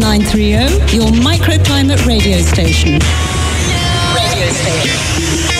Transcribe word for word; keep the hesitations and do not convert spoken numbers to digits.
nine three zero, your microclimate radio station. Radio station.